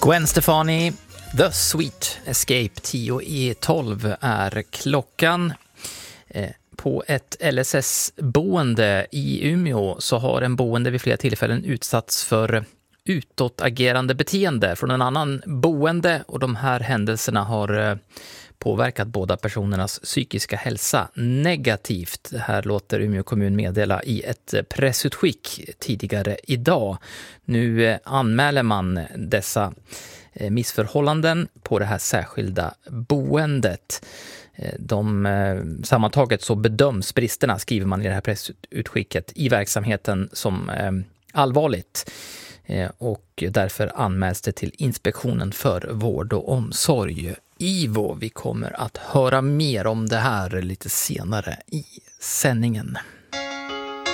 Gwen Stefani, The Sweet Escape, 10:12 är klockan. På ett LSS-boende i Umeå så har en boende vid flera tillfällen utsatts för utåtagerande beteende från en annan boende, och de här händelserna har påverkat båda personernas psykiska hälsa negativt. Det här låter Umeå kommun meddela i ett pressutskick tidigare idag. Nu anmäler man dessa missförhållanden på det här särskilda boendet. Sammantaget så bedöms bristerna, skriver man i det här pressutskicket, i verksamheten som allvarligt. Och därför anmäls det till Inspektionen för vård och omsorg, IVO. Vi kommer att höra mer om det här lite senare i sändningen.